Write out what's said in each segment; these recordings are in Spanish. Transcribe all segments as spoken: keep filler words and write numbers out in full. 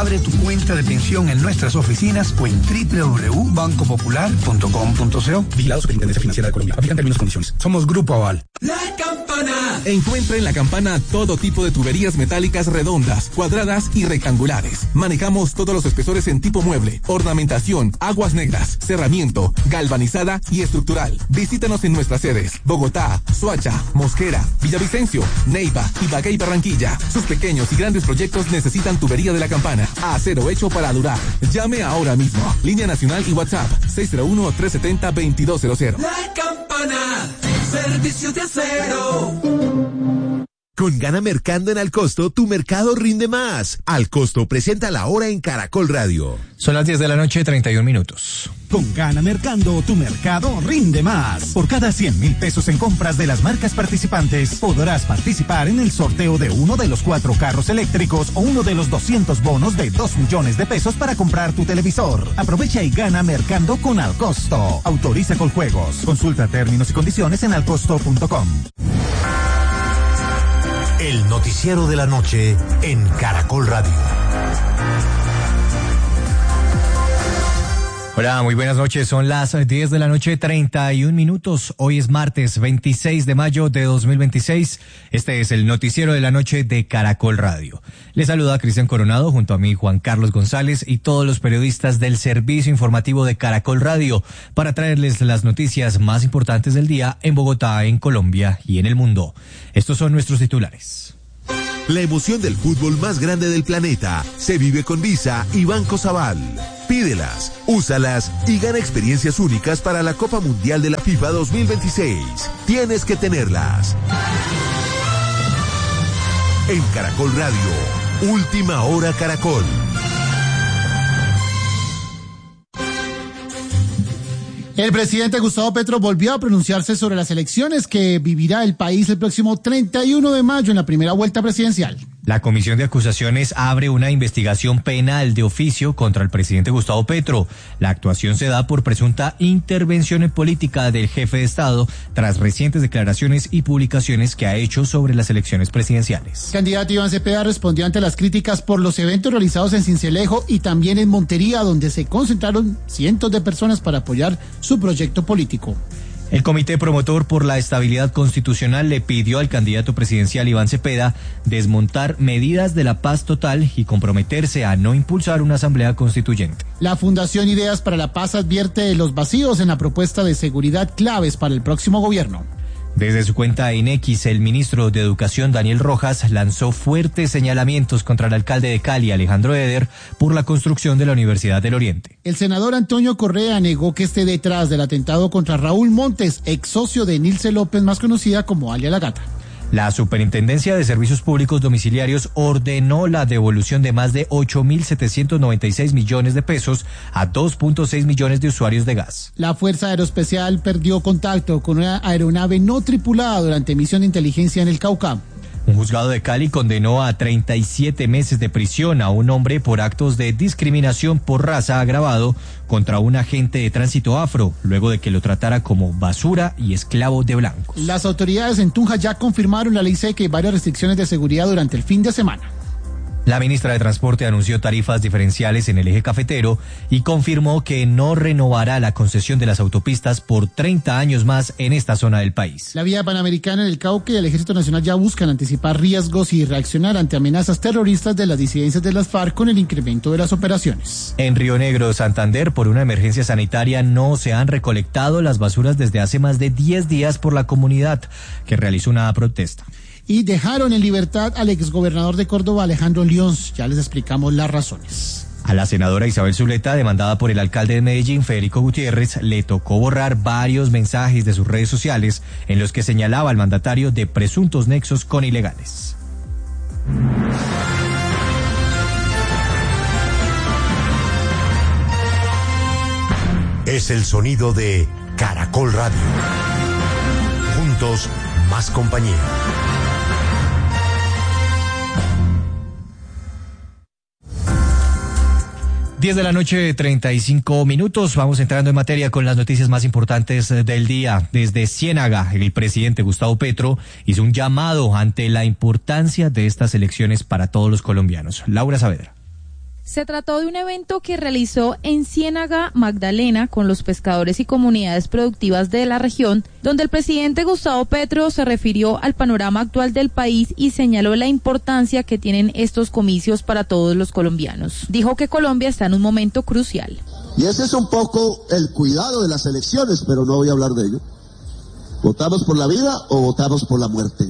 Abre tu cuenta de pensión en nuestras oficinas o en doble u doble u doble u punto banco popular punto com punto co. Vigilado Superintendencia Financiera de Colombia. Aplican términos y condiciones. Somos Grupo Aval. La Campana. Encuentra en La Campana todo tipo de tuberías metálicas redondas, cuadradas y rectangulares. Manejamos todos los espesores en tipo mueble, ornamentación, aguas negras, cerramiento, galvanizada y estructural. Visítanos en nuestras sedes: Bogotá, Soacha, Mosquera, Villavicencio, Neiva, Ibagué y Barranquilla. Sus pequeños y grandes proyectos necesitan tubería de La Campana. Acero hecho para durar. Llame ahora mismo. Línea nacional y WhatsApp seis cero uno, tres siete cero, dos dos cero cero. La Campana. Servicios de acero. Con Gana Mercando en Alcosto, tu mercado rinde más. Alcosto presenta la hora en Caracol Radio. Son las diez de la noche, treinta y un minutos. Con Gana Mercando, tu mercado rinde más. Por cada cien mil pesos en compras de las marcas participantes, podrás participar en el sorteo de uno de los cuatro carros eléctricos o uno de los doscientos bonos de dos millones de pesos para comprar tu televisor. Aprovecha y gana Mercando con Alcosto. Autoriza con juegos. Consulta términos y condiciones en alcosto punto com. El noticiero de la noche en Caracol Radio. Hola, muy buenas noches. Son las diez de la noche, treinta y un minutos. Hoy es martes veintiséis de mayo de dos mil veintiséis. Este es el noticiero de la noche de Caracol Radio. Les saluda Cristian Coronado, junto a mí Juan Carlos González y todos los periodistas del servicio informativo de Caracol Radio para traerles las noticias más importantes del día en Bogotá, en Colombia y en el mundo. Estos son nuestros titulares. La emoción del fútbol más grande del planeta se vive con Visa y Banco Sabal. Pídelas, úsalas y gana experiencias únicas para la Copa Mundial de la FIFA dos mil veintiséis. Tienes que tenerlas. En Caracol Radio, Última Hora Caracol. El presidente Gustavo Petro volvió a pronunciarse sobre las elecciones que vivirá el país el próximo treinta y uno de mayo en la primera vuelta presidencial. La Comisión de Acusaciones abre una investigación penal de oficio contra el presidente Gustavo Petro. La actuación se da por presunta intervención en política del jefe de Estado tras recientes declaraciones y publicaciones que ha hecho sobre las elecciones presidenciales. Candidato Iván Cepeda respondió ante las críticas por los eventos realizados en Sincelejo y también en Montería, donde se concentraron cientos de personas para apoyar su proyecto político. El Comité Promotor por la Estabilidad Constitucional le pidió al candidato presidencial Iván Cepeda desmontar medidas de la paz total y comprometerse a no impulsar una asamblea constituyente. La Fundación Ideas para la Paz advierte de los vacíos en la propuesta de seguridad claves para el próximo gobierno. Desde su cuenta en X, el ministro de Educación, Daniel Rojas, lanzó fuertes señalamientos contra el alcalde de Cali, Alejandro Eder, por la construcción de la Universidad del Oriente. El senador Antonio Correa negó que esté detrás del atentado contra Raúl Montes, ex socio de Nilce López, más conocida como Alia la Gata. La Superintendencia de Servicios Públicos Domiciliarios ordenó la devolución de más de ocho mil setecientos noventa y seis millones de pesos a dos punto seis millones de usuarios de gas. La Fuerza Aeroespecial perdió contacto con una aeronave no tripulada durante misión de inteligencia en el Cauca. Un juzgado de Cali condenó a treinta y siete meses de prisión a un hombre por actos de discriminación por raza agravado contra un agente de tránsito afro, luego de que lo tratara como basura y esclavo de blancos. Las autoridades en Tunja ya confirmaron la ley seca y varias restricciones de seguridad durante el fin de semana. La ministra de Transporte anunció tarifas diferenciales en el eje cafetero y confirmó que no renovará la concesión de las autopistas por treinta años más en esta zona del país. La vía panamericana en el Cauca y el Ejército Nacional ya buscan anticipar riesgos y reaccionar ante amenazas terroristas de las disidencias de las FARC con el incremento de las operaciones. En Río Negro, Santander, por una emergencia sanitaria, no se han recolectado las basuras desde hace más de diez días por la comunidad, que realizó una protesta. Y dejaron en libertad al exgobernador de Córdoba, Alejandro Lions. Ya les explicamos las razones. A la senadora Isabel Zuleta, demandada por el alcalde de Medellín, Federico Gutiérrez, le tocó borrar varios mensajes de sus redes sociales en los que señalaba al mandatario de presuntos nexos con ilegales. Es el sonido de Caracol Radio. Juntos, más compañía. diez de la noche, treinta y cinco minutos. Vamos entrando en materia con las noticias más importantes del día. Desde Ciénaga, el presidente Gustavo Petro hizo un llamado ante la importancia de estas elecciones para todos los colombianos. Laura Saavedra. Se trató de un evento que realizó en Ciénaga Magdalena con los pescadores y comunidades productivas de la región, donde el presidente Gustavo Petro se refirió al panorama actual del país y señaló la importancia que tienen estos comicios para todos los colombianos. Dijo que Colombia está en un momento crucial. Y ese es un poco el cuidado de las elecciones, pero no voy a hablar de ello. ¿Votamos por la vida o votamos por la muerte?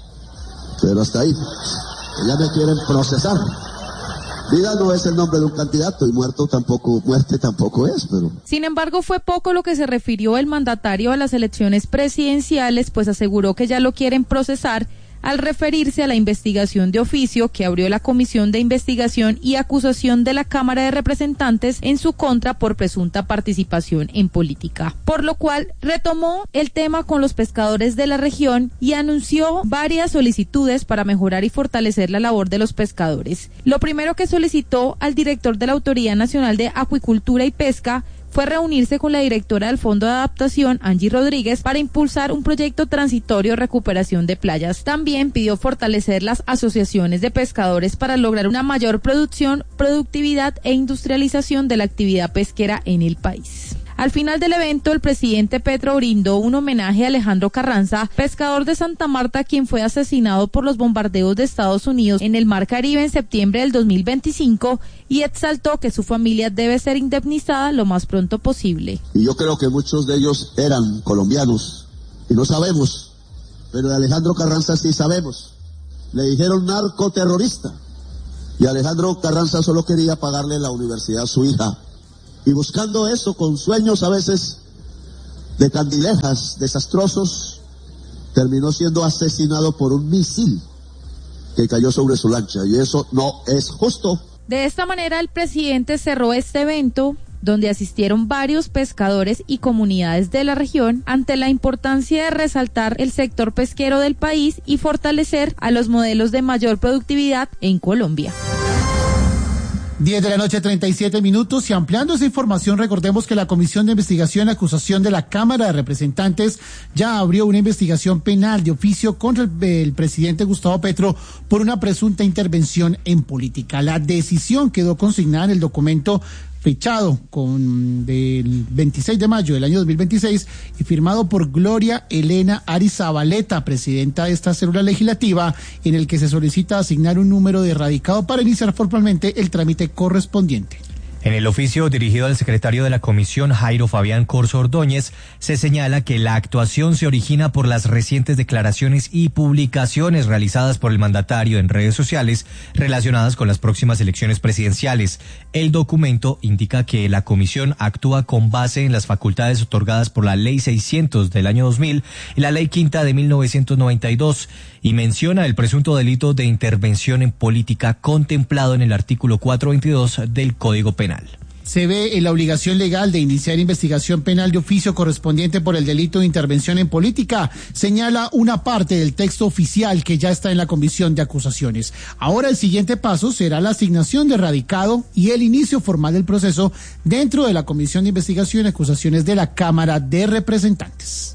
Pero hasta ahí. Ya me quieren procesar. Vida no es el nombre de un candidato y muerto tampoco, muerte tampoco es, pero... Sin embargo, fue poco lo que se refirió el mandatario a las elecciones presidenciales, pues aseguró que ya lo quieren procesar al referirse a la investigación de oficio que abrió la Comisión de Investigación y Acusación de la Cámara de Representantes en su contra por presunta participación en política. Por lo cual, retomó el tema con los pescadores de la región y anunció varias solicitudes para mejorar y fortalecer la labor de los pescadores. Lo primero que solicitó al director de la Autoridad Nacional de Acuicultura y Pesca fue reunirse con la directora del Fondo de Adaptación, Angie Rodríguez, para impulsar un proyecto transitorio de recuperación de playas. También pidió fortalecer las asociaciones de pescadores para lograr una mayor producción, productividad e industrialización de la actividad pesquera en el país. Al final del evento, el presidente Petro brindó un homenaje a Alejandro Carranza, pescador de Santa Marta, quien fue asesinado por los bombardeos de Estados Unidos en el Mar Caribe en septiembre del dos mil veinticinco, y exaltó que su familia debe ser indemnizada lo más pronto posible. Y yo creo que muchos de ellos eran colombianos, y no sabemos, pero de Alejandro Carranza sí sabemos. Le dijeron narcoterrorista, y Alejandro Carranza solo quería pagarle la universidad a su hija. Y buscando eso, con sueños a veces de candilejas desastrosos, terminó siendo asesinado por un misil que cayó sobre su lancha. Y eso no es justo. De esta manera, el presidente cerró este evento, donde asistieron varios pescadores y comunidades de la región, ante la importancia de resaltar el sector pesquero del país y fortalecer a los modelos de mayor productividad en Colombia. diez de la noche, treinta y siete minutos, y ampliando esa información, recordemos que la Comisión de Investigación y Acusación de la Cámara de Representantes ya abrió una investigación penal de oficio contra el, el presidente Gustavo Petro por una presunta intervención en política. La decisión quedó consignada en el documento fechado con del veintiséis de mayo del año dos mil veintiséis y firmado por Gloria Elena Arizabaleta, presidenta de esta célula legislativa, en el que se solicita asignar un número de radicado para iniciar formalmente el trámite correspondiente. En el oficio dirigido al secretario de la comisión, Jairo Fabián Corzo Ordóñez, se señala que la actuación se origina por las recientes declaraciones y publicaciones realizadas por el mandatario en redes sociales relacionadas con las próximas elecciones presidenciales. El documento indica que la comisión actúa con base en las facultades otorgadas por la Ley seiscientos del año dos mil y la Ley Quinta de mil novecientos noventa y dos, y menciona el presunto delito de intervención en política contemplado en el artículo cuatrocientos veintidós del Código Penal. Se ve en la obligación legal de iniciar investigación penal de oficio correspondiente por el delito de intervención en política, señala una parte del texto oficial que ya está en la comisión de acusaciones. Ahora el siguiente paso será la asignación de radicado y el inicio formal del proceso dentro de la Comisión de Investigación y Acusaciones de la Cámara de Representantes.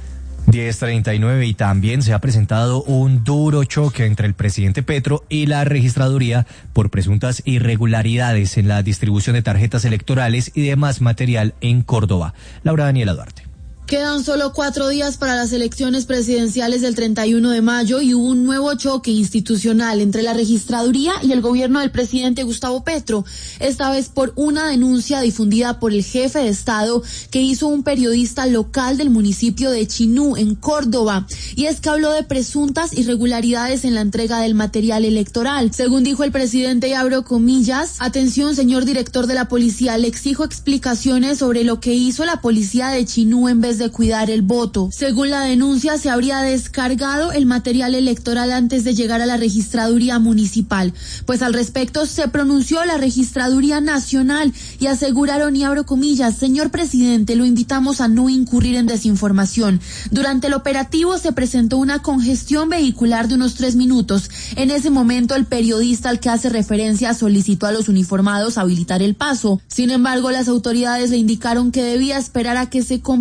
diez treinta y nueve, y también se ha presentado un duro choque entre el presidente Petro y la registraduría por presuntas irregularidades en la distribución de tarjetas electorales y demás material en Córdoba. Laura Daniela Duarte. Quedan solo cuatro días para las elecciones presidenciales del treinta y uno de mayo y hubo un nuevo choque institucional entre la registraduría y el gobierno del presidente Gustavo Petro, esta vez por una denuncia difundida por el jefe de Estado que hizo un periodista local del municipio de Chinú, en Córdoba, y es que habló de presuntas irregularidades en la entrega del material electoral. Según dijo el presidente, y abro comillas, atención señor director de la policía, le exijo explicaciones sobre lo que hizo la policía de Chinú en vez de de cuidar el voto. Según la denuncia, se habría descargado el material electoral antes de llegar a la registraduría municipal. Pues al respecto se pronunció la registraduría nacional y aseguraron, y abro comillas, señor presidente, lo invitamos a no incurrir en desinformación. Durante el operativo se presentó una congestión vehicular de unos tres minutos. En ese momento el periodista al que hace referencia solicitó a los uniformados habilitar el paso. Sin embargo, las autoridades le indicaron que debía esperar a que se completara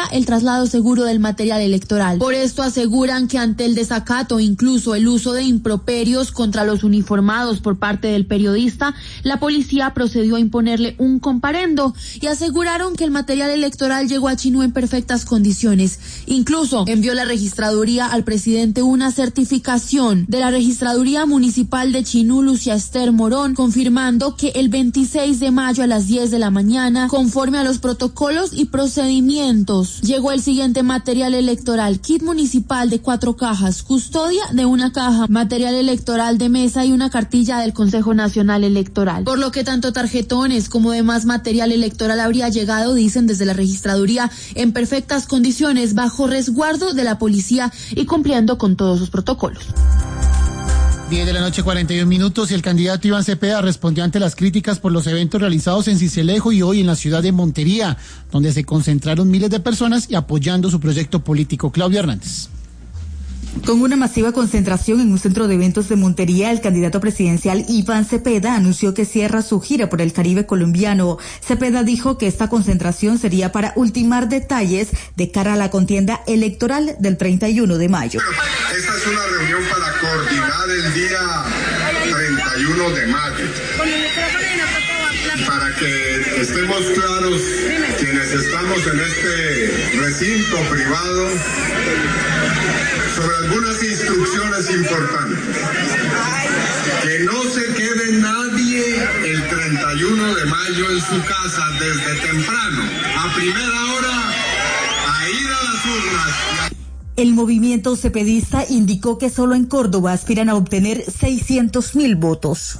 el traslado seguro del material electoral. Por esto aseguran que ante el desacato, incluso el uso de improperios contra los uniformados por parte del periodista, la policía procedió a imponerle un comparendo y aseguraron que el material electoral llegó a Chinú en perfectas condiciones. Incluso envió la registraduría al presidente una certificación de la registraduría municipal de Chinú, Lucia Esther Morón, confirmando que el veintiséis de mayo a las diez de la mañana, conforme a los protocolos y procedimientos, llegó el siguiente material electoral: kit municipal de cuatro cajas, custodia de una caja, material electoral de mesa y una cartilla del Consejo Nacional Electoral. Por lo que tanto tarjetones como demás material electoral habría llegado, dicen desde la registraduría, en perfectas condiciones, bajo resguardo de la policía y cumpliendo con todos sus protocolos. diez de la noche, cuarenta y un minutos, y el candidato Iván Cepeda respondió ante las críticas por los eventos realizados en Sincelejo y hoy en la ciudad de Montería, donde se concentraron miles de personas y apoyando su proyecto político. Claudia Hernández. Con una masiva concentración en un centro de eventos de Montería, el candidato presidencial Iván Cepeda anunció que cierra su gira por el Caribe colombiano. Cepeda dijo que esta concentración sería para ultimar detalles de cara a la contienda electoral del treinta y uno de mayo. Esta es una reunión para coordinar el día treinta y uno de mayo. Para que estemos claros, quienes estamos en este recinto privado, sobre algunas instrucciones importantes. Que no se quede nadie el treinta y uno de mayo en su casa desde temprano, a primera hora, a ir a las urnas. El movimiento cepedista indicó que solo en Córdoba aspiran a obtener seiscientos mil votos.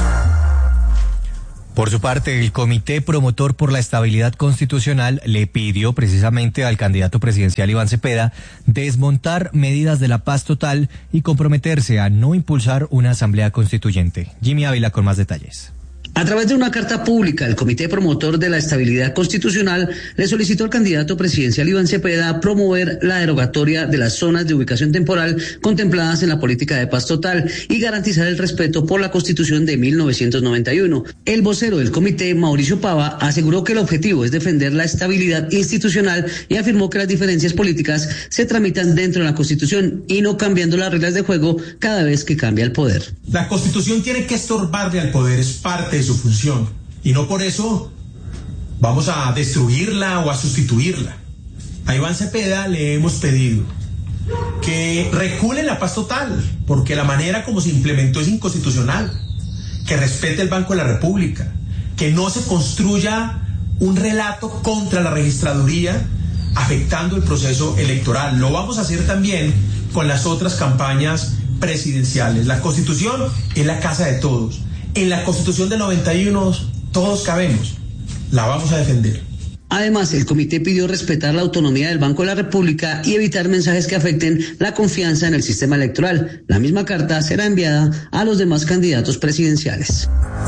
Por su parte, el Comité Promotor por la Estabilidad Constitucional le pidió precisamente al candidato presidencial Iván Cepeda desmontar medidas de la paz total y comprometerse a no impulsar una asamblea constituyente. Jimmy Ávila con más detalles. A través de una carta pública, el Comité Promotor de la Estabilidad Constitucional le solicitó al candidato presidencial Iván Cepeda promover la derogatoria de las zonas de ubicación temporal contempladas en la política de paz total y garantizar el respeto por la Constitución de mil novecientos noventa y uno. El vocero del comité, Mauricio Pava, aseguró que el objetivo es defender la estabilidad institucional y afirmó que las diferencias políticas se tramitan dentro de la Constitución y no cambiando las reglas de juego cada vez que cambia el poder. La Constitución tiene que estorbarle al poder, es parte de su función, y no por eso vamos a destruirla o a sustituirla. A Iván Cepeda le hemos pedido que recule la paz total, porque la manera como se implementó es inconstitucional, que respete el Banco de la República, que no se construya un relato contra la registraduría afectando el proceso electoral. Lo vamos a hacer también con las otras campañas presidenciales. La Constitución es la casa de todos. En la Constitución del noventa y uno todos cabemos. La vamos a defender. Además, el comité pidió respetar la autonomía del Banco de la República y evitar mensajes que afecten la confianza en el sistema electoral. La misma carta será enviada a los demás candidatos presidenciales.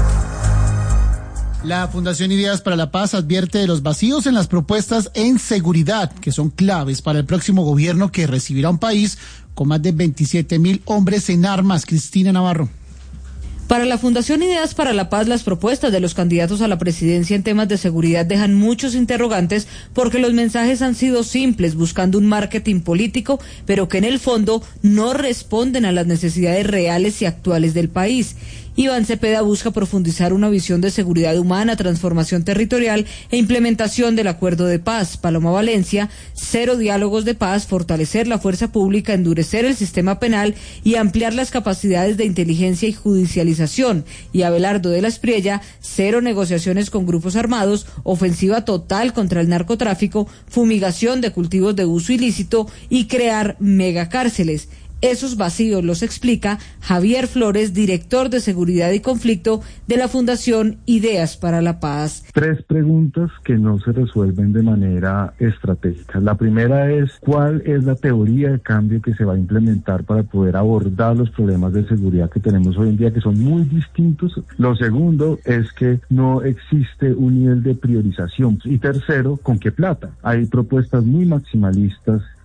La Fundación Ideas para la Paz advierte de los vacíos en las propuestas en seguridad, que son claves para el próximo gobierno que recibirá un país con más de veintisiete mil hombres en armas. Cristina Navarro. Para la Fundación Ideas para la Paz, las propuestas de los candidatos a la presidencia en temas de seguridad dejan muchos interrogantes porque los mensajes han sido simples, buscando un marketing político, pero que en el fondo no responden a las necesidades reales y actuales del país. Iván Cepeda busca profundizar una visión de seguridad humana, transformación territorial e implementación del acuerdo de paz. Paloma Valencia, cero diálogos de paz, fortalecer la fuerza pública, endurecer el sistema penal y ampliar las capacidades de inteligencia y judicialización. Y Abelardo de la Espriella, cero negociaciones con grupos armados, ofensiva total contra el narcotráfico, fumigación de cultivos de uso ilícito y crear megacárceles. Esos vacíos los explica Javier Flores, director de Seguridad y Conflicto de la Fundación Ideas para la Paz. Tres preguntas que no se resuelven de manera estratégica. La primera es, ¿cuál es la teoría de cambio que se va a implementar para poder abordar los problemas de seguridad que tenemos hoy en día, que son muy distintos? Lo segundo es que no existe un nivel de priorización. Y tercero, ¿con qué plata? Hay propuestas muy maximalistas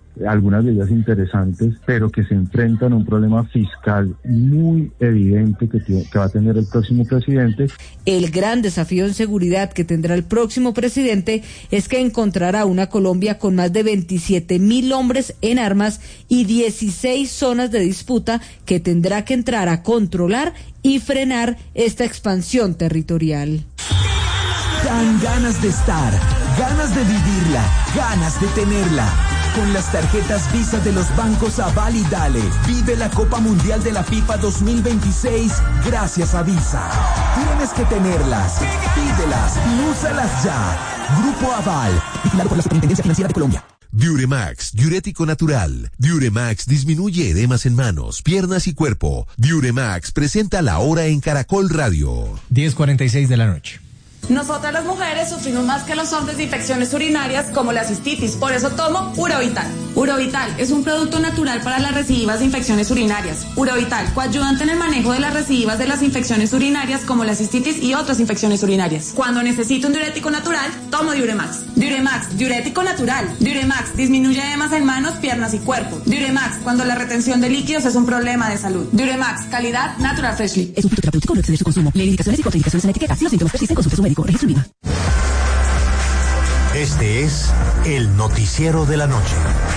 algunas de ellas interesantes, pero que se enfrentan a un problema fiscal muy evidente que, tiene, que va a tener el próximo presidente. El gran desafío en seguridad que tendrá el próximo presidente es que encontrará una Colombia con más de veintisiete mil hombres en armas y dieciséis zonas de disputa que tendrá que entrar a controlar y frenar esta expansión territorial. Dan ganas de estar, ganas de vivirla, ganas de tenerla. Con las tarjetas Visa de los bancos Aval y Dale, vive la Copa Mundial de la FIFA dos mil veintiséis gracias a Visa. Tienes que tenerlas, pídelas y úsalas ya. Grupo Aval, vigilado por la Superintendencia Financiera de Colombia. Diuremax, diurético natural. Diuremax disminuye edemas en manos, piernas y cuerpo. Diuremax presenta la hora en Caracol Radio. diez cuarenta y seis de la noche. Nosotras las mujeres sufrimos más que los hombres de infecciones urinarias como la cistitis, por eso tomo Urovital. Urovital es un producto natural para las recidivas de infecciones urinarias. Urovital, coayudante en el manejo de las recidivas de las infecciones urinarias como la cistitis y otras infecciones urinarias. Cuando necesito un diurético natural, tomo Diuremax. Diuremax, diurético natural. Diuremax, disminuye edemas en manos, piernas y cuerpo. Diuremax, cuando la retención de líquidos es un problema de salud. Diuremax, calidad Natural Freshly. Es un fitoterapéutico, no excede su consumo. Lee indicaciones y contraindicaciones en etiqueta. Si los síntomas persisten, consulte a su médico. Registro I V A. Este es el noticiero de la noche.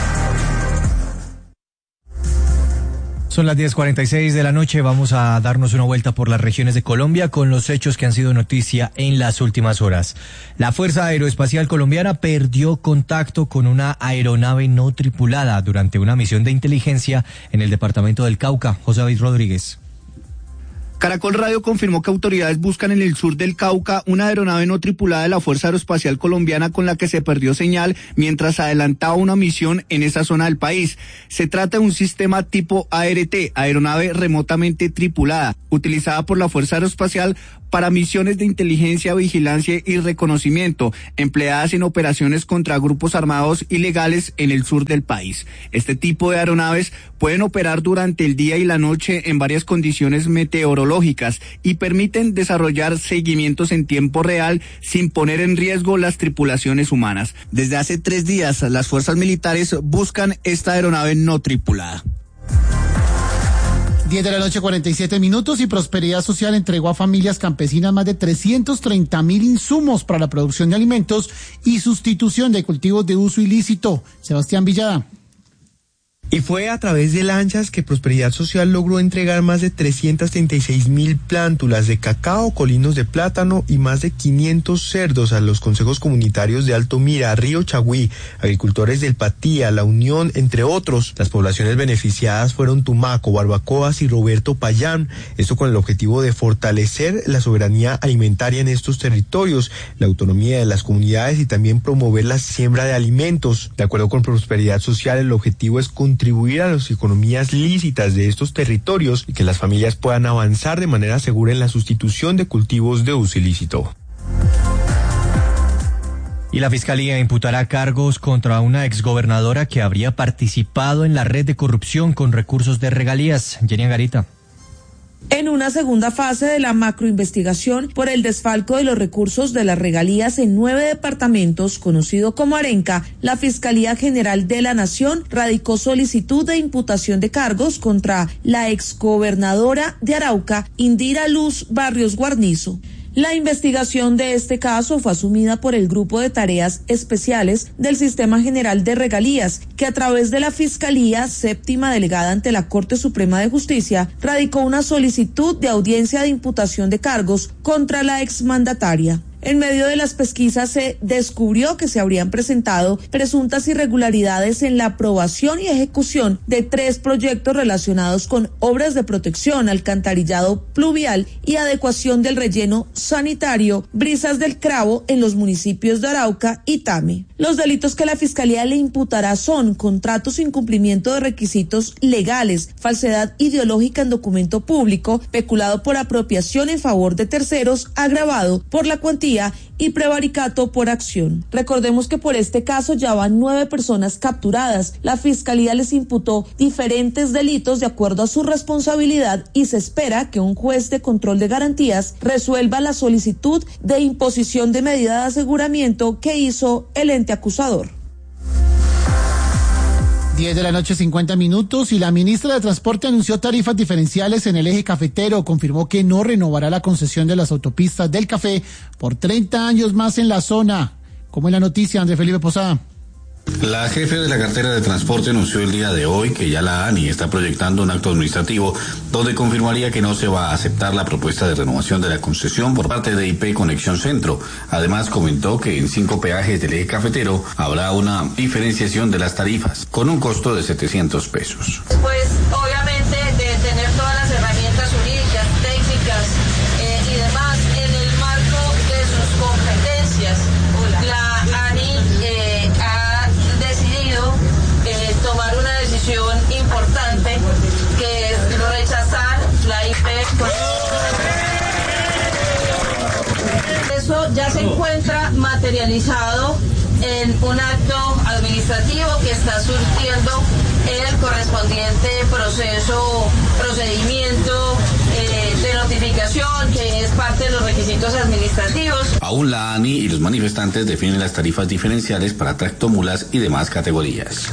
Son las diez cuarenta y seis de la noche, vamos a darnos una vuelta por las regiones de Colombia con los hechos que han sido noticia en las últimas horas. La Fuerza Aeroespacial Colombiana perdió contacto con una aeronave no tripulada durante una misión de inteligencia en el departamento del Cauca. José David Rodríguez. Caracol Radio confirmó que autoridades buscan en el sur del Cauca una aeronave no tripulada de la Fuerza Aeroespacial Colombiana con la que se perdió señal mientras adelantaba una misión en esa zona del país. Se trata de un sistema tipo A R T, aeronave remotamente tripulada, utilizada por la Fuerza Aeroespacial para misiones de inteligencia, vigilancia y reconocimiento, empleadas en operaciones contra grupos armados ilegales en el sur del país. Este tipo de aeronaves pueden operar durante el día y la noche en varias condiciones meteorológicas y permiten desarrollar seguimientos en tiempo real sin poner en riesgo las tripulaciones humanas. Desde hace tres días, las fuerzas militares buscan esta aeronave no tripulada. diez de la noche, cuarenta y siete minutos, y Prosperidad Social entregó a familias campesinas más de trescientos treinta mil insumos para la producción de alimentos y sustitución de cultivos de uso ilícito. Sebastián Villada. Y fue a través de lanchas que Prosperidad Social logró entregar más de trescientas treinta y seis mil plántulas de cacao, colinos de plátano y más de quinientos cerdos a los consejos comunitarios de Alto Mira, Río Chagüí, agricultores del Patía, La Unión, entre otros. Las poblaciones beneficiadas fueron Tumaco, Barbacoas y Roberto Payán. Esto con el objetivo de fortalecer la soberanía alimentaria en estos territorios, la autonomía de las comunidades y también promover la siembra de alimentos. De acuerdo con Prosperidad Social, el objetivo es contribuir contribuir a las economías lícitas de estos territorios y que las familias puedan avanzar de manera segura en la sustitución de cultivos de uso ilícito. Y la Fiscalía imputará cargos contra una exgobernadora que habría participado en la red de corrupción con recursos de regalías. Jenny Angarita. En una segunda fase de la macroinvestigación por el desfalco de los recursos de las regalías en nueve departamentos, conocido como Arenca, la Fiscalía General de la Nación radicó solicitud de imputación de cargos contra la exgobernadora de Arauca, Indira Luz Barrios Guarnizo. La investigación de este caso fue asumida por el Grupo de Tareas Especiales del Sistema General de Regalías, que a través de la Fiscalía Séptima Delegada ante la Corte Suprema de Justicia radicó una solicitud de audiencia de imputación de cargos contra la exmandataria. En medio de las pesquisas se descubrió que se habrían presentado presuntas irregularidades en la aprobación y ejecución de tres proyectos relacionados con obras de protección, alcantarillado pluvial y adecuación del relleno sanitario Brisas del Cravo en los municipios de Arauca y Tame. Los delitos que la Fiscalía le imputará son contratos sin cumplimiento de requisitos legales, falsedad ideológica en documento público, peculado por apropiación en favor de terceros, agravado por la cuantía y prevaricato por acción. Recordemos que por este caso ya van nueve personas capturadas. La Fiscalía les imputó diferentes delitos de acuerdo a su responsabilidad y se espera que un juez de control de garantías resuelva la solicitud de imposición de medida de aseguramiento que hizo el ente acusador. diez de la noche, cincuenta minutos, y la ministra de Transporte anunció tarifas diferenciales en el eje cafetero. Confirmó que no renovará la concesión de las autopistas del café por treinta años más en la zona. Como en la noticia, Andrés Felipe Posada. La jefe de la cartera de transporte anunció el día de hoy que ya la ANI está proyectando un acto administrativo donde confirmaría que no se va a aceptar la propuesta de renovación de la concesión por parte de I P Conexión Centro. Además comentó que en cinco peajes del eje cafetero habrá una diferenciación de las tarifas con un costo de setecientos pesos. Pues obviamente de tener todas las herramientas jurídicas, técnicas eh, y demás en el marco de sus competencias, la ANI eh, ha decidido eh, tomar una decisión importante que es rechazar la I P. Eso ya se encuentra materializado en un acto administrativo que está surtiendo el correspondiente proceso, procedimiento eh, de notificación, que es parte de los requisitos administrativos. Aún la ANI y los manifestantes definen las tarifas diferenciales para tractomulas y demás categorías.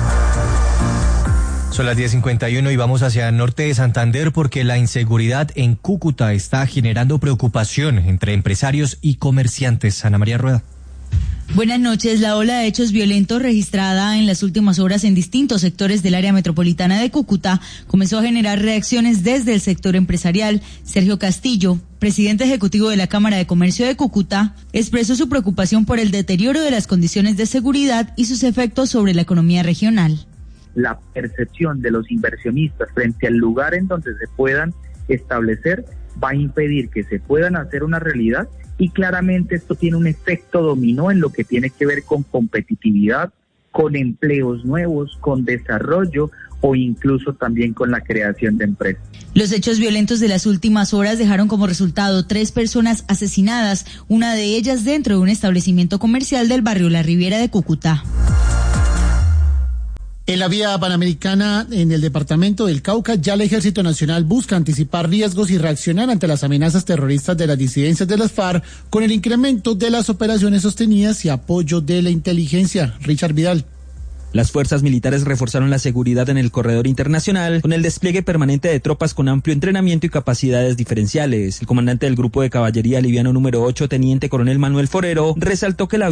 Son las diez cincuenta y uno y vamos hacia el norte de Santander porque la inseguridad en Cúcuta está generando preocupación entre empresarios y comerciantes. Ana María Rueda. Buenas noches. La ola de hechos violentos registrada en las últimas horas en distintos sectores del área metropolitana de Cúcuta comenzó a generar reacciones desde el sector empresarial. Sergio Castillo, presidente ejecutivo de la Cámara de Comercio de Cúcuta, expresó su preocupación por el deterioro de las condiciones de seguridad y sus efectos sobre la economía regional. La percepción de los inversionistas frente al lugar en donde se puedan establecer va a impedir que se puedan hacer una realidad, y claramente esto tiene un efecto dominó en lo que tiene que ver con competitividad, con empleos nuevos, con desarrollo o incluso también con la creación de empresas. Los hechos violentos de las últimas horas dejaron como resultado tres personas asesinadas, una de ellas dentro de un establecimiento comercial del barrio La Riviera de Cúcuta. En la vía panamericana, en el departamento del Cauca, ya el Ejército Nacional busca anticipar riesgos y reaccionar ante las amenazas terroristas de las disidencias de las FARC con el incremento de las operaciones sostenidas y apoyo de la inteligencia. Richard Vidal. Las fuerzas militares reforzaron la seguridad en el corredor internacional con el despliegue permanente de tropas con amplio entrenamiento y capacidades diferenciales. El comandante del Grupo de Caballería Liviano número ocho, teniente coronel Manuel Forero, resaltó que la